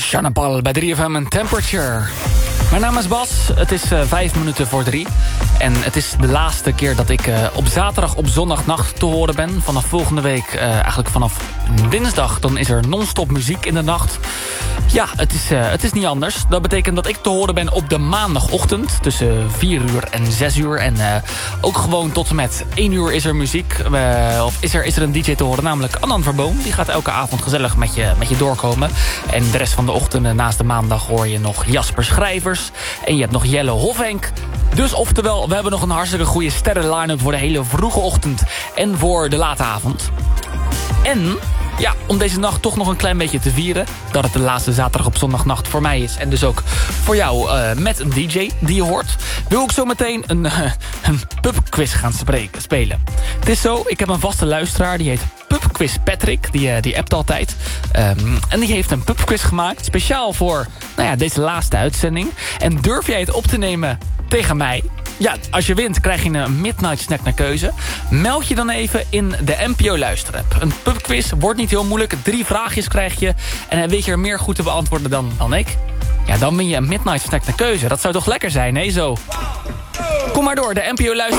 Sean Paul bij 3FM en Temperature. Mijn naam is Bas, het is 5 minuten voor 3. En het is de laatste keer dat ik op zaterdag op zondagnacht te horen ben. Vanaf volgende week, eigenlijk vanaf dinsdag, dan is er non-stop muziek in de nacht. Ja, het is niet anders. Dat betekent dat ik te horen ben op de maandagochtend. Tussen 4 uur en 6 uur. En ook gewoon tot en met 1 uur is er muziek. Of is er een DJ te horen, namelijk Annan Verboom. Die gaat elke avond gezellig met je doorkomen. En de rest van de ochtenden naast de maandag hoor je nog Jasper Schrijvers. En je hebt nog Jelle Hofhenk. Dus oftewel, we hebben nog een hartstikke goede sterren line-up voor de hele vroege ochtend. En voor de late avond. En ja, om deze nacht toch nog een klein beetje te vieren, dat het de laatste zaterdag op zondagnacht voor mij is. En dus ook voor jou met een DJ die je hoort. Wil ik zo meteen een pubquiz gaan spelen. Het is zo, ik heb een vaste luisteraar, die heet Pubquiz Patrick. Die appt altijd. En die heeft een pubquiz gemaakt, speciaal voor deze laatste uitzending. En durf jij het op te nemen tegen mij? Ja, als je wint krijg je een midnight snack naar keuze. Meld je dan even in de NPO luisterapp. Een pubquiz wordt niet heel moeilijk. 3 vraagjes krijg je. En weet je er meer goed te beantwoorden dan ik? Ja, dan win je een midnight snack naar keuze. Dat zou toch lekker zijn, hè, zo? Kom maar door, de NPO luisterapp.